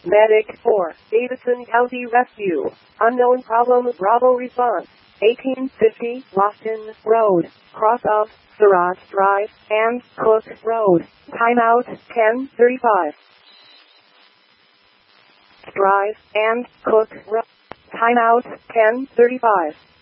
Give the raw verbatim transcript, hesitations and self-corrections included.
Medic four, Davidson County Rescue. Unknown problem, Bravo response. eighteen fifty, Lofton Road, cross of Surratt Drive and Cook Road. Timeout, ten thirty-five. Drive and Cook Road. Timeout, ten thirty-five.